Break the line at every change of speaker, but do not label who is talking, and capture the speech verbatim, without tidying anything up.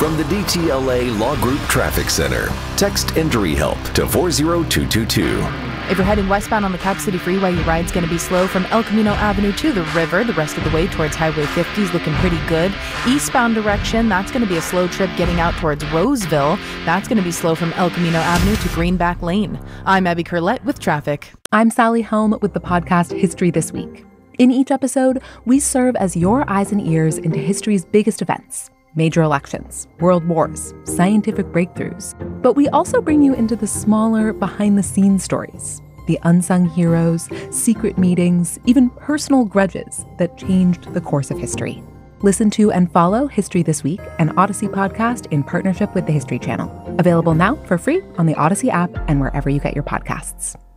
From the D T L A Law Group Traffic Center, text Injury Help to four zero two two two.
If you're heading westbound on the Cap City Freeway, your ride's going to be slow from El Camino Avenue to the river. The rest of the way towards Highway fifty is looking pretty good. Eastbound direction, that's going to be a slow trip getting out towards Roseville. That's going to be slow from El Camino Avenue to Greenback Lane. I'm Abby Curlett with traffic.
I'm Sally Helm with the podcast History This Week. In each episode, we serve as your eyes and ears into history's biggest events. Major elections, world wars, scientific breakthroughs. But we also bring you into the smaller, behind-the-scenes stories, the unsung heroes, secret meetings, even personal grudges that changed the course of history. Listen to and follow History This Week, an Odyssey podcast in partnership with the History Channel. Available now for free on the Odyssey app and wherever you get your podcasts.